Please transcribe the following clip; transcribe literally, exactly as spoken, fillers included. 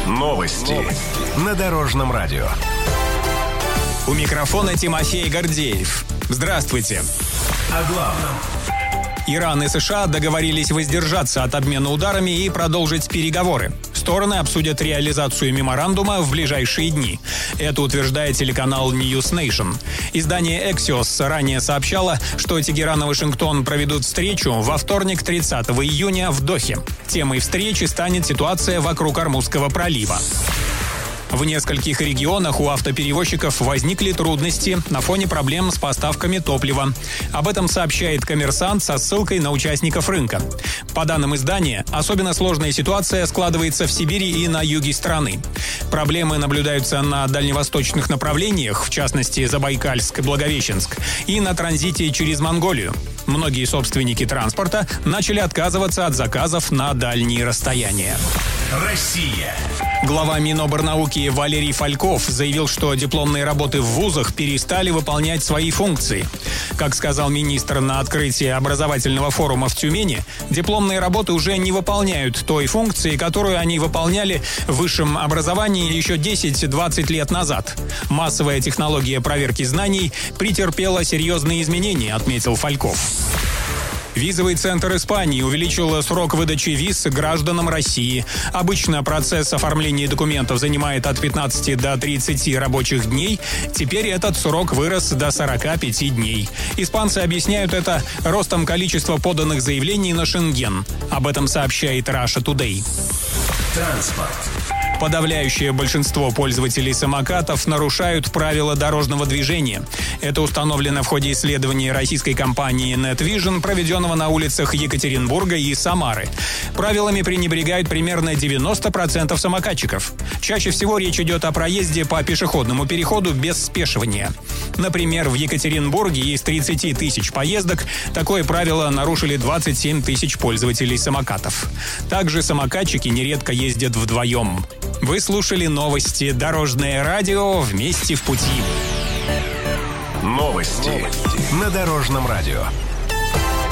Новости. Новости. На Дорожном радио. У микрофона Тимофей Гордеев. Здравствуйте. О главном. Иран и США договорились воздержаться от обмена ударами и продолжить переговоры. Стороны обсудят реализацию меморандума в ближайшие дни. Это утверждает телеканал News Nation. Издание Axios ранее сообщало, что Тегеран и Вашингтон проведут встречу во вторник, тридцатого июня, в Дохе. Темой встречи станет ситуация вокруг Ормузского пролива. В нескольких регионах у автоперевозчиков возникли трудности на фоне проблем с поставками топлива. Об этом сообщает «Коммерсант» со ссылкой на участников рынка. По данным издания, особенно сложная ситуация складывается в Сибири и на юге страны. Проблемы наблюдаются на дальневосточных направлениях, в частности Забайкальск и Благовещенск, и на транзите через Монголию. Многие собственники транспорта начали отказываться от заказов на дальние расстояния. Россия. Глава Миноборнауки Валерий Фальков заявил, что дипломные работы в вузах перестали выполнять свои функции. Как сказал министр на открытии образовательного форума в Тюмени, дипломные работы уже не выполняют той функции, которую они выполняли в высшем образовании еще десять-двадцать лет назад. Массовая технология проверки знаний претерпела серьезные изменения, отметил Фальков. Визовый центр Испании увеличил срок выдачи виз гражданам России. Обычно процесс оформления документов занимает от пятнадцати до тридцати рабочих дней. Теперь этот срок вырос до сорока пяти дней. Испанцы объясняют это ростом количества поданных заявлений на Шенген. Об этом сообщает Russia Today. Транспорт. Подавляющее большинство пользователей самокатов нарушают правила дорожного движения. Это установлено в ходе исследования российской компании NetVision, проведенного на улицах Екатеринбурга и Самары. Правилами пренебрегают примерно девяносто процентов самокатчиков. Чаще всего речь идет о проезде по пешеходному переходу без спешивания. Например, в Екатеринбурге из тридцати тысяч поездок такое правило нарушили двадцать семь тысяч пользователей самокатов. Также самокатчики нередко ездят вдвоем. Вы слушали новости «Дорожное радио» вместе в пути. Новости. Новости. На Дорожном радио.